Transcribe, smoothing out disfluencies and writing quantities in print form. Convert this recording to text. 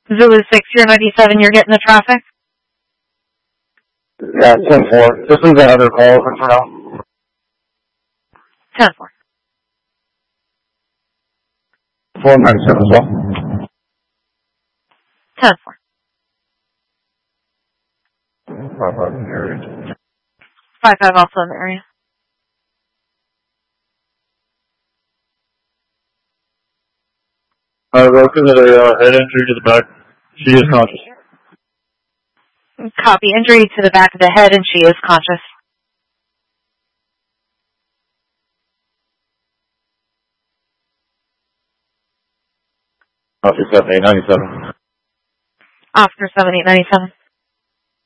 Zulu 6, you're 97, you're getting the traffic? Yeah, 10-4. This is another call for now. 10-4. 497 as well. 10-4. 5-5 in the area. 5-5 also in the area. Looking at a head injury to the back. She is conscious. Copy. Injury to the back of the head and she is conscious. Officer 7897. Officer 7897.